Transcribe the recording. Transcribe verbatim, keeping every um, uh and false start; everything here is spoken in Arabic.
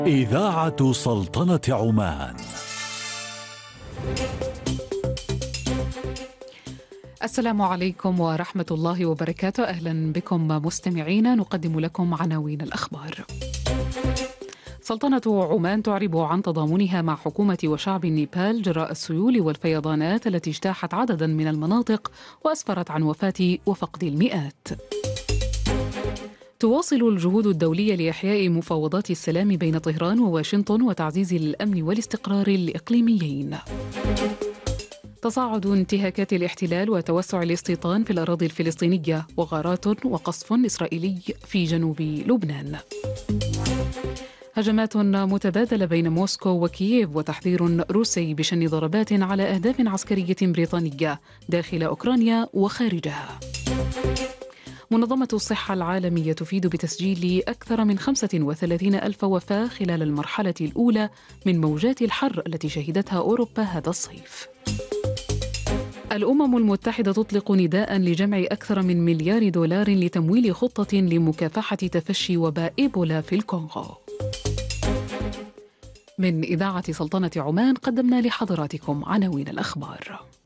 إذاعة سلطنة عمان. السلام عليكم ورحمة الله وبركاته. أهلا بكم مستمعين، نقدم لكم عناوين الأخبار. سلطنة عمان تعرب عن تضامنها مع حكومة وشعب نيبال جراء السيول والفيضانات التي اجتاحت عددا من المناطق وأسفرت عن وفاة وفقد المئات. تواصل الجهود الدولية لإحياء مفاوضات السلام بين طهران وواشنطن وتعزيز الأمن والاستقرار الإقليميين. تصاعد انتهاكات الاحتلال وتوسع الاستيطان في الأراضي الفلسطينية وغارات وقصف إسرائيلي في جنوب لبنان. هجمات متبادلة بين موسكو وكييف وتحذير روسي بشن ضربات على أهداف عسكرية بريطانية داخل أوكرانيا وخارجها. منظمة الصحة العالمية تفيد بتسجيل أكثر من خمسة وثلاثين ألف وفاة خلال المرحلة الأولى من موجات الحر التي شهدتها أوروبا هذا الصيف. الأمم المتحدة تطلق نداء لجمع أكثر من مليار دولار لتمويل خطة لمكافحة تفشي وباء إيبولا في الكونغو. من إذاعة سلطنة عمان قدمنا لحضراتكم عناوين الأخبار.